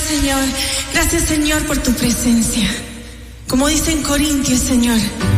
Señor. Gracias, Señor, por tu presencia. Como dice en Corintios, Señor,